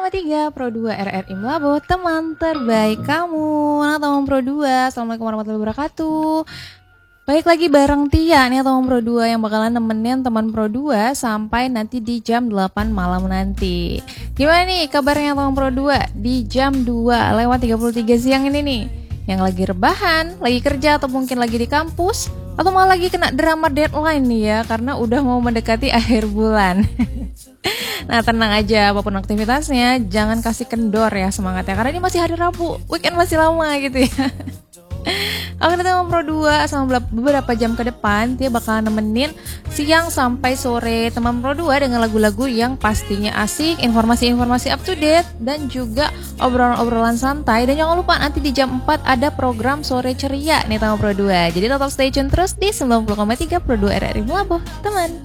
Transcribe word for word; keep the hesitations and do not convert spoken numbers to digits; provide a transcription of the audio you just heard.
koma tiga Pro dua R R I Mlabo, teman terbaik kamu. Nah, teman Pro dua, Assalamualaikum warahmatullahi wabarakatuh. Baik lagi bareng Tia nih teman Pro dua yang bakalan nemenin teman Pro dua sampai nanti di jam delapan malam nanti. Gimana nih kabarnya teman Pro dua di jam dua lewat tiga puluh tiga siang ini nih? Yang lagi rebahan, lagi kerja atau mungkin lagi di kampus, atau malah lagi kena drama deadline nih ya karena udah mau mendekati akhir bulan. Nah, tenang aja apapun aktivitasnya, jangan kasih kendor ya semangatnya karena ini masih hari Rabu, weekend masih lama gitu ya. Oke, teman Pro dua sama beberapa jam ke depan dia bakal nemenin siang sampai sore teman Pro dua dengan lagu-lagu yang pastinya asik, informasi-informasi up to date dan juga obrolan-obrolan santai. Dan jangan lupa nanti di jam empat ada program Sore Ceria nih teman Pro dua. Jadi tetap stay tune terus di sembilan puluh koma tiga Pro dua R R I Mlabo, teman.